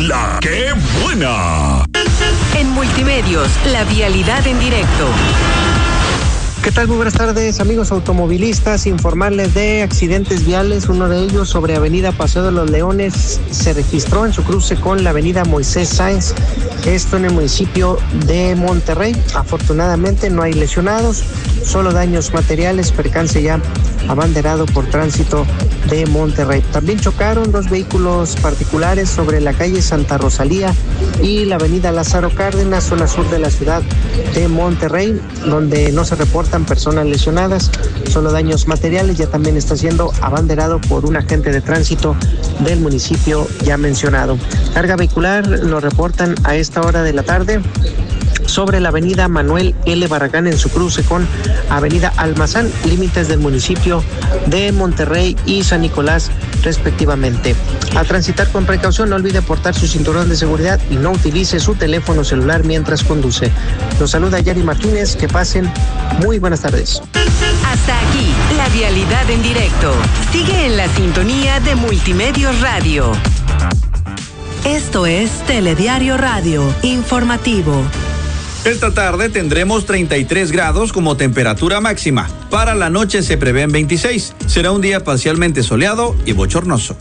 La que buena. En Multimedios, la vialidad en directo. ¿Qué tal? Muy buenas tardes, amigos automovilistas. Informarles de accidentes viales. Uno de ellos sobre Avenida Paseo de los Leones se registró en su cruce con la Avenida Moisés Sáenz, esto en el municipio de Monterrey. Afortunadamente no hay lesionados, solo daños materiales, percance ya abanderado por Tránsito de Monterrey. También chocaron dos vehículos particulares sobre la calle Santa Rosalía y la Avenida Lázaro Cárdenas, zona sur de la ciudad de Monterrey, donde no se reportan personas lesionadas, solo daños materiales. Ya también está siendo abanderado por un agente de tránsito del municipio ya mencionado. Carga vehicular lo reportan a esta hora de la tarde sobre la avenida Manuel L. Barragán en su cruce con avenida Almazán, límites del municipio de Monterrey y San Nicolás respectivamente. A transitar con precaución, no olvide portar su cinturón de seguridad y no utilice su teléfono celular mientras conduce. Los saluda Yari Martínez, que pasen muy buenas tardes. Hasta aquí, la vialidad en directo. Sigue en la sintonía de Multimedios Radio. Esto es Telediario Radio, informativo. Esta tarde tendremos 33 grados como temperatura máxima. Para la noche se prevén 26. Será un día parcialmente soleado y bochornoso.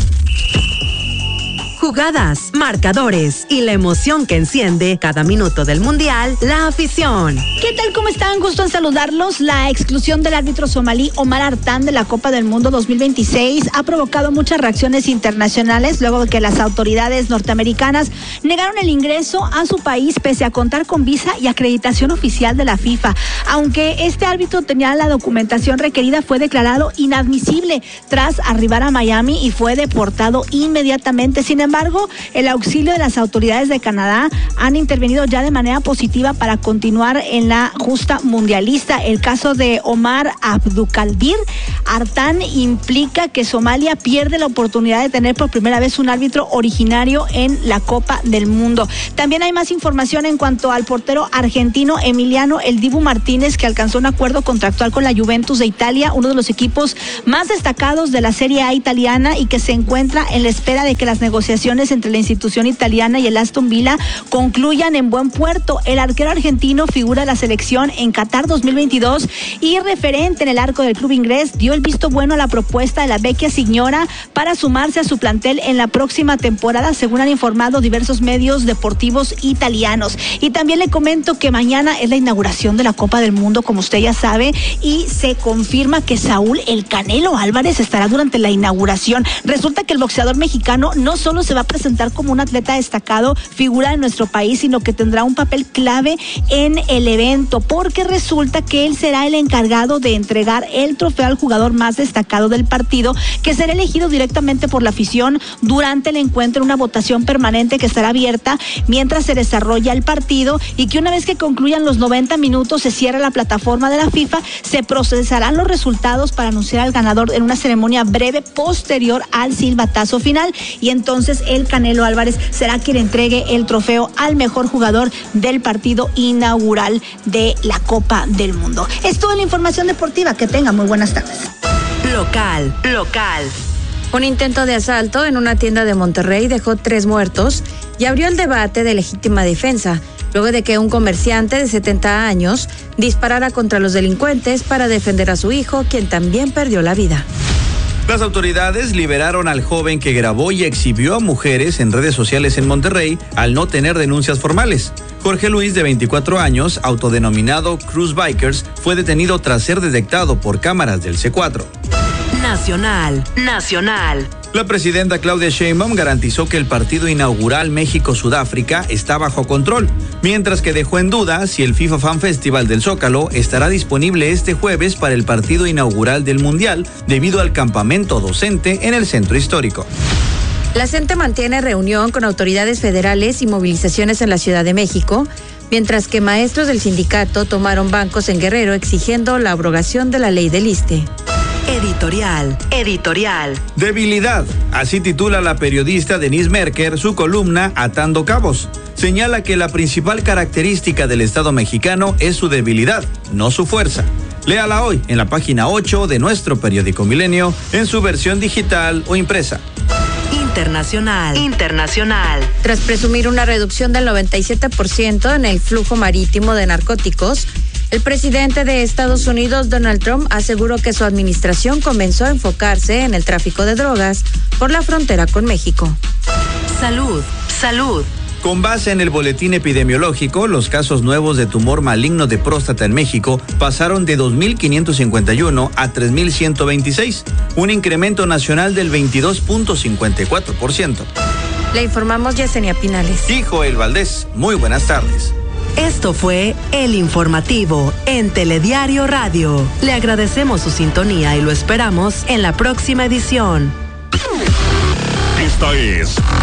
Jugadas, marcadores y la emoción que enciende cada minuto del Mundial, la afición. ¿Qué tal? ¿Cómo están? Gusto en saludarlos. La exclusión del árbitro somalí Omar Artan de la Copa del Mundo 2026 ha provocado muchas reacciones internacionales luego de que las autoridades norteamericanas negaron el ingreso a su país pese a contar con visa y acreditación oficial de la FIFA. Aunque este árbitro tenía la documentación requerida, fue declarado inadmisible tras arribar a Miami y fue deportado inmediatamente. Sin embargo, el auxilio de las autoridades de Canadá han intervenido ya de manera positiva para continuar en la justa mundialista. El caso de Omar Abdulkadir Artan implica que Somalia pierde la oportunidad de tener por primera vez un árbitro originario en la Copa del Mundo. También hay más información en cuanto al portero argentino Emiliano El Dibu Martínez, que alcanzó un acuerdo contractual con la Juventus de Italia, uno de los equipos más destacados de la Serie A italiana, y que se encuentra en la espera de que las negociaciones entre la institución italiana y el Aston Villa concluyan en buen puerto. El arquero argentino figura en la selección en Qatar 2022 y referente en el arco del club inglés dio el visto bueno a la propuesta de la Vecchia Signora para sumarse a su plantel en la próxima temporada, según han informado diversos medios deportivos italianos. Y también le comento que mañana es la inauguración de la Copa del Mundo, como usted ya sabe, y se confirma que Saúl El Canelo Álvarez estará durante la inauguración. Resulta que el boxeador mexicano no solo se va a presentar como un atleta destacado, figura de nuestro país, sino que tendrá un papel clave en el evento, porque resulta que él será el encargado de entregar el trofeo al jugador más destacado del partido, que será elegido directamente por la afición durante el encuentro en una votación permanente que estará abierta mientras se desarrolla el partido, y que una vez que concluyan los 90 minutos se cierra la plataforma de la FIFA, se procesarán los resultados para anunciar al ganador en una ceremonia breve posterior al silbatazo final, y entonces el Canelo Álvarez será quien entregue el trofeo al mejor jugador del partido inaugural de la Copa del Mundo. Es toda la información deportiva. Que tengan muy buenas tardes. Local. Un intento de asalto en una tienda de Monterrey dejó 3 muertos y abrió el debate de legítima defensa, luego de que un comerciante de 70 años disparara contra los delincuentes para defender a su hijo, quien también perdió la vida. Las autoridades liberaron al joven que grabó y exhibió a mujeres en redes sociales en Monterrey al no tener denuncias formales. Jorge Luis, de 24 años, autodenominado Cruz Bikers, fue detenido tras ser detectado por cámaras del C4. Nacional. La presidenta Claudia Sheinbaum garantizó que el partido inaugural México-Sudáfrica está bajo control, mientras que dejó en duda si el FIFA Fan Festival del Zócalo estará disponible este jueves para el partido inaugural del Mundial debido al campamento docente en el centro histórico. La CENTE mantiene reunión con autoridades federales y movilizaciones en la Ciudad de México, mientras que maestros del sindicato tomaron bancos en Guerrero exigiendo la abrogación de la ley del ISSSTE. Editorial. Debilidad, así titula la periodista Denise Merker su columna Atando Cabos. Señala que la principal característica del Estado mexicano es su debilidad, no su fuerza. Léala hoy en la página 8 de nuestro periódico Milenio, en su versión digital o impresa. Internacional. Tras presumir una reducción del 97% en el flujo marítimo de narcóticos, el presidente de Estados Unidos, Donald Trump, aseguró que su administración comenzó a enfocarse en el tráfico de drogas por la frontera con México. Salud. Con base en el boletín epidemiológico, los casos nuevos de tumor maligno de próstata en México pasaron de 2.551 a 3.126, un incremento nacional del 22.54%. Le informamos Yesenia Pinales. Y Joel Valdés, muy buenas tardes. Esto fue El Informativo en Telediario Radio. Le agradecemos su sintonía y lo esperamos en la próxima edición. Esta es